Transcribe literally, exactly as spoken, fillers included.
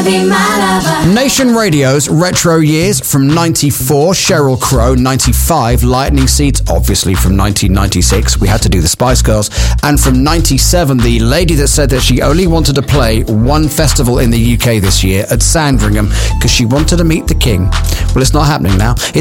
wanna be my lover. Nation Radio's Retro Years from ninety-four, Sheryl Crow, ninety-five, Lightning Seeds, obviously from nineteen ninety-six, we had to do the Spice Girls, and from ninety-seven, the lady that said that she only wanted to play one festival in the U K this year at Sandringham because she wanted to meet the King. Well, it's not happening now. It's